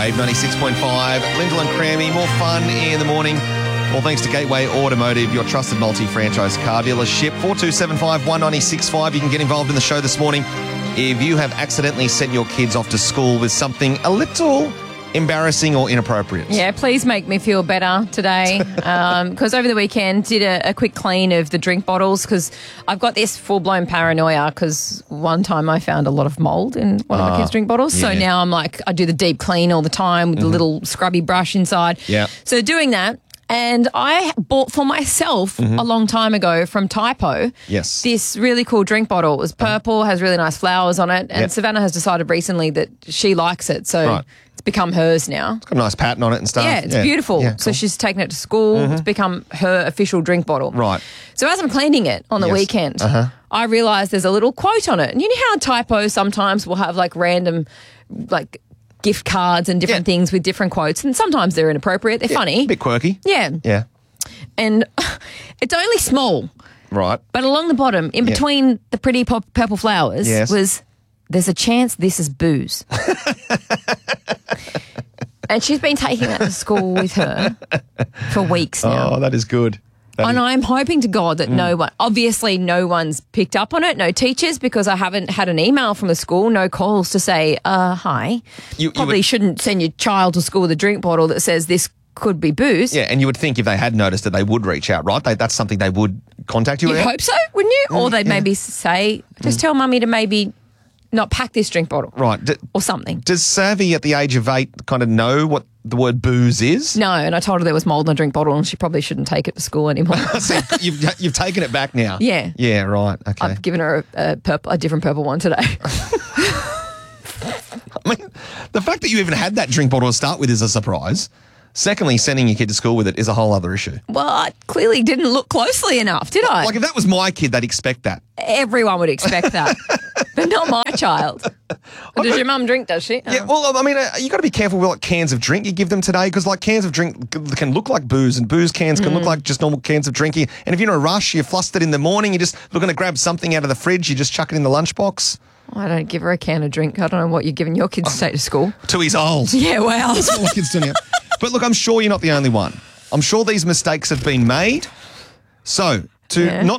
Wave 96.5. Lyndall and Crammy, more fun in the morning. All thanks to Gateway Automotive, your trusted multi-franchise car dealership. 4275 1965. You can get involved in the show this morning if you have accidentally sent your kids off to school with something a little embarrassing or inappropriate. Yeah, please make me feel better today because over the weekend did a quick clean of the drink bottles because I've got this full-blown paranoia because one time I found a lot of mould in one of my kids' drink bottles. So now I'm like, I do the deep clean all the time with the little scrubby brush inside. Yeah. So doing that. And I bought for myself a long time ago from Typo this really cool drink bottle. It was purple, has really nice flowers on it. And Savannah has decided recently that she likes it. So it's become hers now. It's got a nice pattern on it and stuff. Yeah, it's beautiful. Yeah, cool. So she's taken it to school. It's become her official drink bottle. Right. So as I'm cleaning it on the weekend, I realised there's a little quote on it. And you know how Typo sometimes will have like random like gift cards and different things with different quotes, and sometimes they're inappropriate. They're funny. A bit quirky. Yeah. Yeah. And it's only small. Right. But along the bottom, in between the pretty purple flowers, was there's a chance this is booze. And she's been taking that to school with her for weeks now. Oh, that is good. And I'm hoping to God that no one's picked up on it, no teachers, because I haven't had an email from the school, no calls to say, hi. You probably shouldn't send your child to school with a drink bottle that says this could be booze. Yeah, and you would think if they had noticed that they would reach out, right? That's something they would contact you You'd about? hope so, wouldn't you? Or they'd maybe say, just tell mummy to maybe not pack this drink bottle. Right. Or something. Does Savvy at the age of 8 kind of know what the word booze is? No, and I told her there was mould in a drink bottle and she probably shouldn't take it to school anymore. So you've taken it back now? Yeah. Yeah, right. Okay. I've given her a different purple one today. I mean, the fact that you even had that drink bottle to start with is a surprise. Secondly, sending your kid to school with it is a whole other issue. Well, I clearly didn't look closely enough, did I? Like if that was my kid, they'd expect that. Everyone would expect that. But not my child. Does your mum drink, does she? Yeah, well, I mean, you got to be careful with like cans of drink you give them today because like cans of drink can look like booze and booze cans can look like just normal cans of drinking. And if you're in a rush, you're flustered in the morning, you're just looking to grab something out of the fridge, you just chuck it in the lunchbox. I don't give her a can of drink. I don't know what you're giving your kids to take to school. To his old. Yeah, wow. That's what my kids do now. But look, I'm sure you're not the only one. I'm sure these mistakes have been made. So, to not